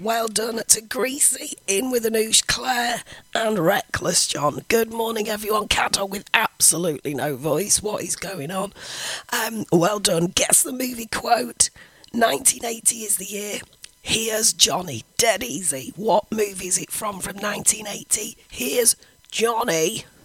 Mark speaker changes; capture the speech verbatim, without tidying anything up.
Speaker 1: well done to Greasy, in with Anoush Claire, and Reckless John. Good morning, everyone. Cat with absolutely no voice. What is going on? Um, well done. Guess the movie quote. nineteen eighty is the year. Here's Johnny. Dead easy. What movie is it from from nineteen eighty? Here's Johnny.